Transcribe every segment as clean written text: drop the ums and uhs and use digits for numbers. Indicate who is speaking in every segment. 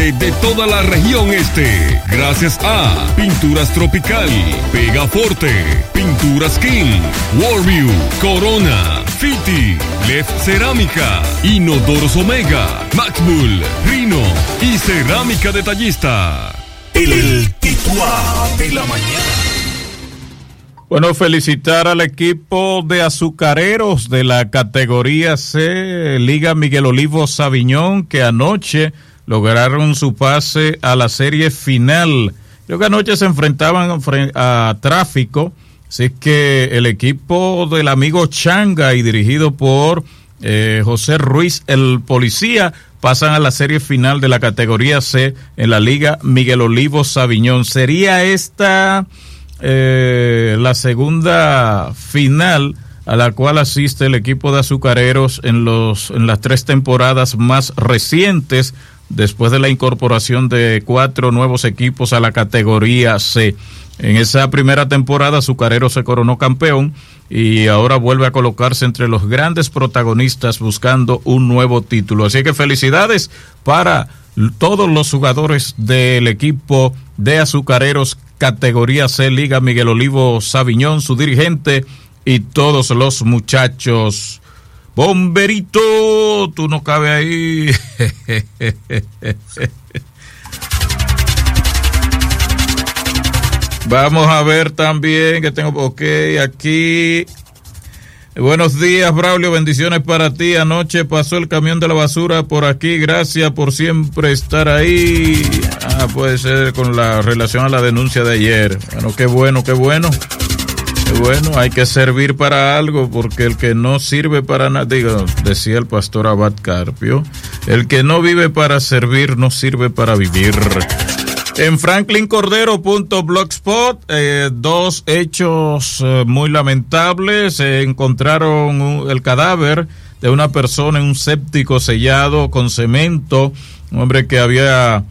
Speaker 1: grande de toda la región este. Gracias a Pinturas Tropical, Pegaforte, Pinturas King, Warview, Corona, Fiti, Lef Cerámica, Inodoros Omega, Maxbull, Rino y Cerámica Detallista.
Speaker 2: El titular de la mañana.
Speaker 3: Bueno, felicitar al equipo de azucareros de la categoría C, Liga Miguel Olivo Sabiñón, que anoche lograron su pase a la serie final. Creo que anoche se enfrentaban a Tráfico, así que el equipo del amigo Changa y dirigido por José Ruiz, el policía, pasan a la serie final de la categoría C en la Liga Miguel Olivo Sabiñón. Sería esta la segunda final a la cual asiste el equipo de azucareros en las 3 temporadas más recientes, después de la incorporación de 4 nuevos equipos a la categoría C. En esa primera temporada, Azucarero se coronó campeón y ahora vuelve a colocarse entre los grandes protagonistas buscando un nuevo título. Así que felicidades para todos los jugadores del equipo de Azucareros categoría C, Liga Miguel Olivo Sabiñón, su dirigente y todos los muchachos. Bomberito, tú no cabes ahí. Vamos a ver también que tengo, aquí. Buenos días, Braulio, bendiciones para ti. Anoche pasó el camión de la basura por aquí, gracias por siempre estar ahí. Puede ser con la relación a la denuncia de ayer. Bueno, qué bueno. Qué bueno, hay que servir para algo, porque el que no sirve para nada, decía el pastor Abad Carpio, el que no vive para servir no sirve para vivir. En franklincordero.blogspot, 2 hechos muy lamentables. Encontraron el cadáver de una persona en un séptico sellado con cemento, un hombre que ha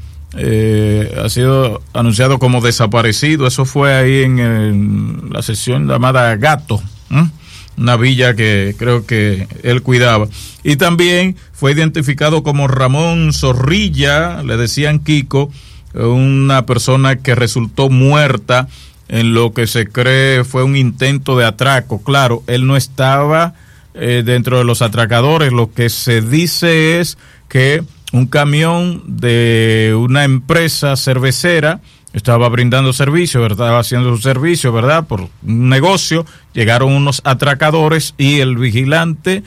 Speaker 3: sido anunciado como desaparecido. Eso fue ahí en la sección llamada Gato, una villa que creo que él cuidaba. Y también fue identificado como Ramón Zorrilla, le decían Kiko, una persona que resultó muerta en lo que se cree fue un intento de atraco. Claro, él no estaba dentro de los atracadores. Lo que se dice es que un camión de una empresa cervecera estaba brindando servicio, estaba haciendo su servicio, ¿verdad? Por un negocio, llegaron unos atracadores y el vigilante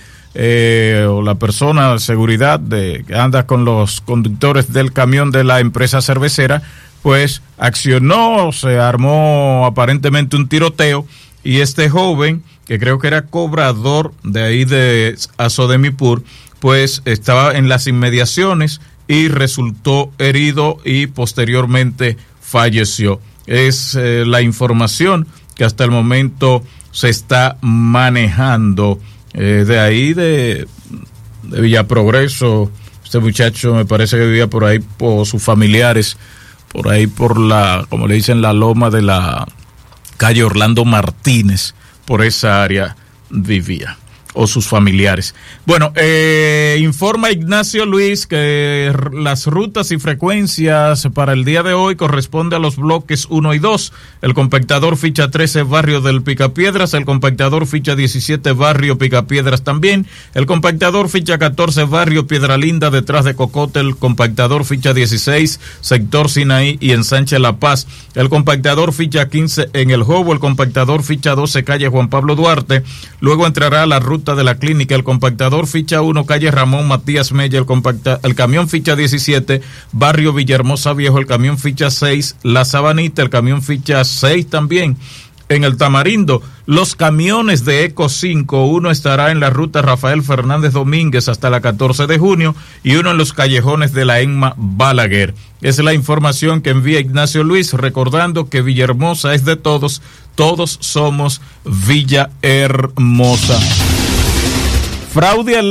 Speaker 3: o la persona de seguridad que anda con los conductores del camión de la empresa cervecera, pues accionó, se armó aparentemente un tiroteo y este joven, que creo que era cobrador de ahí de Azodemipur, pues estaba en las inmediaciones y resultó herido y posteriormente falleció. Es la información que hasta el momento se está manejando. De ahí de Villa Progreso, este muchacho me parece que vivía por ahí por sus familiares, por ahí por como le dicen, la loma de la calle Orlando Martínez, por esa área vivía, o sus familiares. Bueno, informa Ignacio Luis que las rutas y frecuencias para el día de hoy corresponde a los bloques 1 y 2. El compactador ficha 13, barrio del Picapiedras. El compactador ficha 17, barrio Picapiedras también. El compactador ficha 14, barrio Piedra Linda, detrás de Cocote. El compactador ficha 16, sector Sinaí y ensanche La Paz. El compactador ficha 15 en El Jobo. El compactador ficha 12, calle Juan Pablo Duarte. Luego entrará a la ruta de la Clínica. El compactador ficha 1, calle Ramón Matías Mella. El camión ficha 17, barrio Villahermosa Viejo. El camión ficha 6, La Sabanita. El camión ficha 6 también en el Tamarindo. Los camiones de Eco 5, uno estará en la ruta Rafael Fernández Domínguez hasta la 14 de junio y uno en los callejones de la Emma Balaguer. Esa es la información que envía Ignacio Luis, recordando que Villahermosa es de todos, todos somos Villahermosa. Fraude